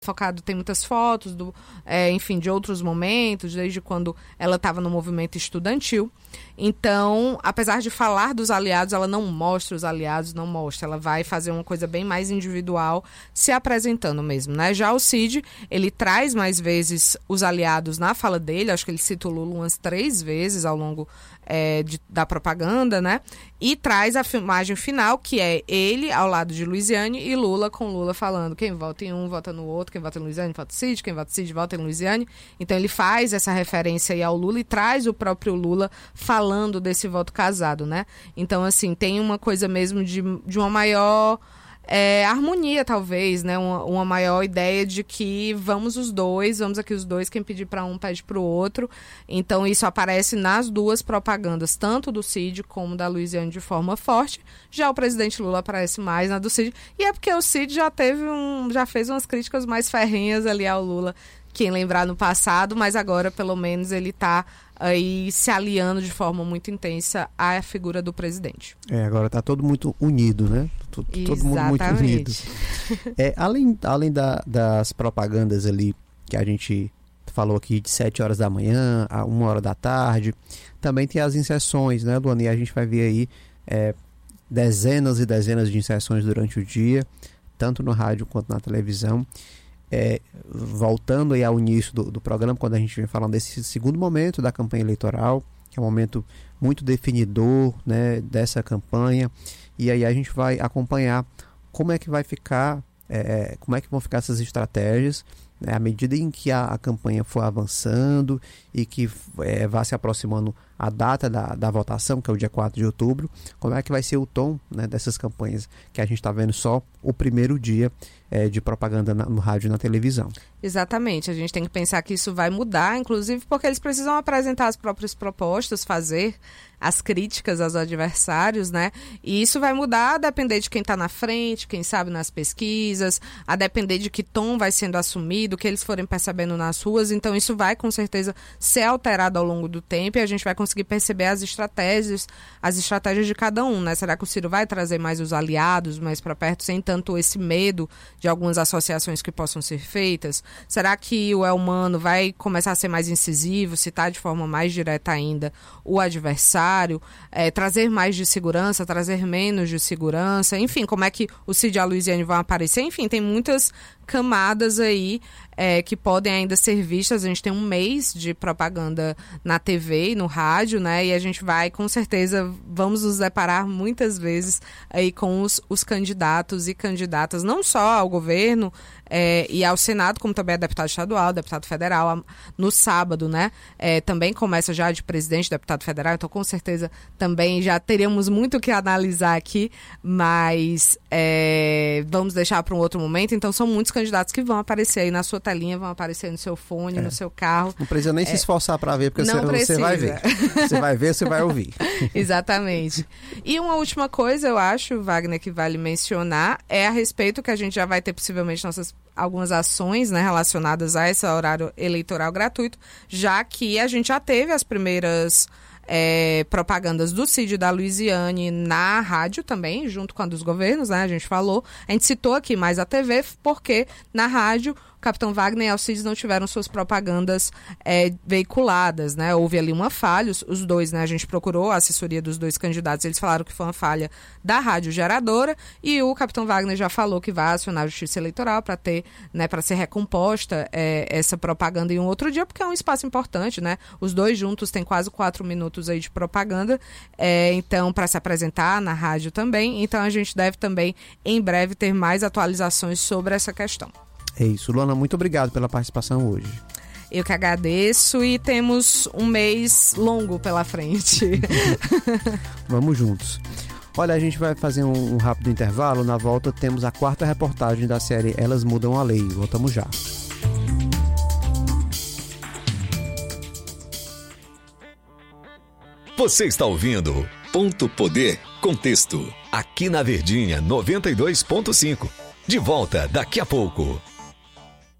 focado, tem muitas fotos, enfim, de outros momentos, desde quando ela estava no movimento estudantil. Então, apesar de falar dos aliados, ela não mostra os aliados, não mostra. Ela vai fazer uma coisa bem mais individual, se apresentando mesmo, né? Já o Cid, ele traz mais vezes os aliados na fala dele, acho que ele cita o Lula umas 3 vezes ao longo da propaganda, né? E traz a filmagem final, que é ele ao lado de Luiziane e Lula, com Lula falando quem vota em um, vota no outro, quem vota em Luiziane, vota em Cid, quem vota em Cid, vota em Luiziane. Então ele faz essa referência aí ao Lula e traz o próprio Lula falando desse voto casado, né? Então, assim, tem uma coisa mesmo de uma maior harmonia, talvez, né? Uma maior ideia de que vamos aqui os dois, quem pedir para um pede para o outro. Então isso aparece nas duas propagandas, tanto do Cid como da Luiziane, de forma forte. Já o presidente Lula aparece mais na do Cid, e é porque o Cid já fez umas críticas mais ferrenhas ali ao Lula, quem lembrar, no passado, mas agora pelo menos ele está aí se aliando de forma muito intensa à figura do presidente. Agora está todo muito unido, né? Todo mundo muito unido. Além das propagandas ali que a gente falou aqui de 7 horas da manhã a 1 hora da tarde, também tem as inserções, né, Luana? E a gente vai ver aí dezenas e dezenas de inserções durante o dia, tanto no rádio quanto na televisão. Voltando aí ao início do programa, quando a gente vem falando desse segundo momento da campanha eleitoral, que é um momento muito definidor, né, dessa campanha, e aí a gente vai acompanhar como é que vai ficar, como é que vão ficar essas estratégias, né, à medida em que a campanha for avançando e que vá se aproximando a data da votação, que é o dia 4 de outubro, como é que vai ser o tom, né, dessas campanhas, que a gente está vendo só o primeiro dia de propaganda no rádio e na televisão. Exatamente, a gente tem que pensar que isso vai mudar, inclusive porque eles precisam apresentar as próprias propostas, fazer as críticas aos adversários, né? E isso vai mudar a depender de quem está na frente, quem sabe nas pesquisas, a depender de que tom vai sendo assumido, o que eles forem percebendo nas ruas. Então isso vai com certeza ser alterado ao longo do tempo e a gente vai conseguir perceber as estratégias de cada um, né? Será que o Ciro vai trazer mais os aliados mais para perto, sem tanto esse medo de algumas associações que possam ser feitas? Será que o Elmano vai começar a ser mais incisivo, citar de forma mais direta ainda o adversário, trazer mais de segurança, trazer menos de segurança? Enfim, como é que o Cid e a Luiziane vão aparecer? Enfim, tem muitas camadas aí que podem ainda ser vistas. A gente tem um mês de propaganda na TV e no rádio, né? E a gente vai, com certeza, vamos nos deparar muitas vezes aí com os candidatos e candidatas, não só ao governo e ao Senado, como também a deputado estadual, deputado federal. No sábado, né? Também começa já de presidente, deputado federal, então com certeza também já teríamos muito o que analisar aqui, mas vamos deixar para um outro momento. Então são muitos candidatos que vão aparecer aí na sua telinha, vão aparecer no seu fone, no seu carro. Não precisa nem se esforçar para ver, porque você vai ver. Você vai ver, você vai ouvir. Exatamente. E uma última coisa, eu acho, Wagner, que vale mencionar, é a respeito que a gente já vai ter possivelmente algumas ações, né, relacionadas a esse horário eleitoral gratuito, já que a gente já teve as primeiras propagandas do Cid e da Luiziane na rádio também, junto com a dos governos, né? A gente falou, a gente citou aqui mais a TV, porque na rádio o Capitão Wagner e Alcides não tiveram suas propagandas veiculadas, né? Houve ali uma falha, os dois, né? A gente procurou a assessoria dos dois candidatos, eles falaram que foi uma falha da rádio geradora, e o Capitão Wagner já falou que vai acionar a Justiça Eleitoral para ter, né, para ser recomposta essa propaganda em um outro dia, porque é um espaço importante, né? Os dois juntos têm quase 4 minutos aí de propaganda, então, para se apresentar na rádio também. Então a gente deve também, em breve, ter mais atualizações sobre essa questão. É isso, Luana, muito obrigado pela participação hoje. Eu que agradeço, e temos um mês longo pela frente. Vamos juntos. Olha, a gente vai fazer um rápido intervalo. Na volta temos a 4ª reportagem da série Elas Mudam a Lei. Voltamos já. Você está ouvindo Ponto Poder Contexto, aqui na Verdinha 92.5. De volta daqui a pouco.